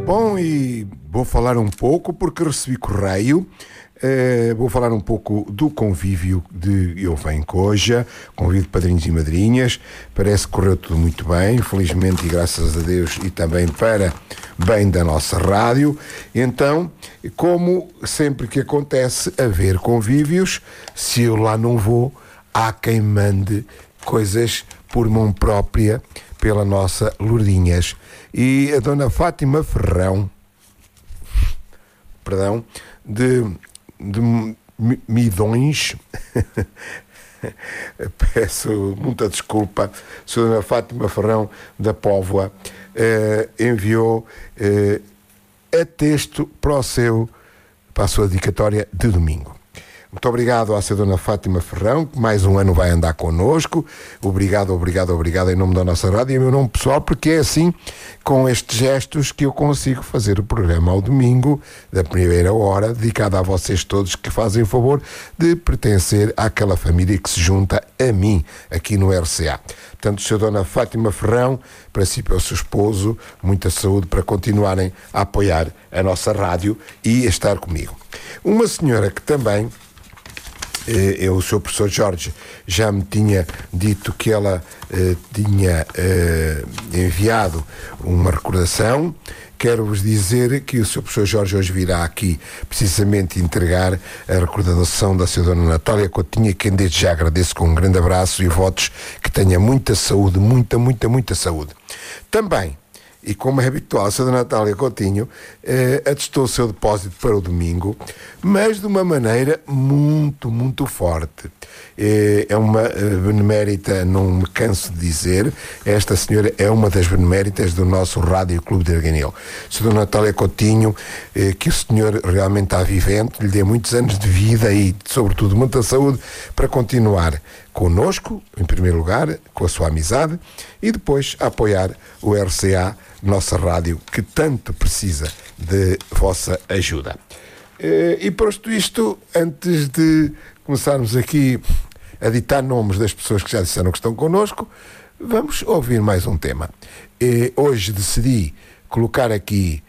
Bom, e vou falar um pouco, porque recebi correio, vou falar um pouco do convívio de Eu Venho Coja, convívio de padrinhos e madrinhas. Parece que correu tudo muito bem, felizmente e graças a Deus, e também para bem da nossa rádio. Então, como sempre que acontece haver convívios, se eu lá não vou, há quem mande coisas por mão própria pela nossa Lourdinhas. E a dona Fátima Ferrão, de Midões, peço muita desculpa, a dona Fátima Ferrão da Póvoa, enviou a texto para a sua dedicatória de domingo. Muito obrigado à dona Fátima Ferrão, que mais um ano vai andar connosco. Obrigado em nome da nossa rádio e em meu nome pessoal, porque é assim, com estes gestos, que eu consigo fazer o programa ao domingo, da primeira hora, dedicado a vocês todos que fazem o favor de pertencer àquela família que se junta a mim, aqui no RCA. Portanto, Sra. Dona Fátima Ferrão, para si e para o seu esposo, muita saúde para continuarem a apoiar a nossa rádio e a estar comigo. Uma senhora que também... o Sr. Professor Jorge já me tinha dito que ela tinha enviado uma recordação. Quero-vos dizer que o Sr. Professor Jorge hoje virá aqui precisamente entregar a recordação da Sra. Dona Natália Coutinho, quem desde já agradeço com um grande abraço e votos que tenha muita saúde, muita saúde. Também, e como é habitual, a Sra. Natália Coutinho atestou o seu depósito para o domingo, mas de uma maneira muito forte. É uma benemérita, não me canso de dizer, esta senhora é uma das beneméritas do nosso Rádio Clube de Arganil. Sra. Natália Coutinho, que o senhor realmente está vivente, lhe dê muitos anos de vida e, sobretudo, muita saúde para continuar connosco, em primeiro lugar, com a sua amizade, e depois a apoiar o RCA, nossa rádio, que tanto precisa de vossa ajuda. E posto isto, antes de começarmos aqui a ditar nomes das pessoas que já disseram que estão connosco, vamos ouvir mais um tema. Hoje decidi colocar aqui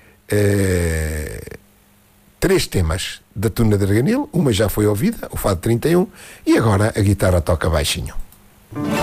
3 temas da Tuna de Arganil. Uma já foi ouvida, o Fado 31, e agora a guitarra toca baixinho.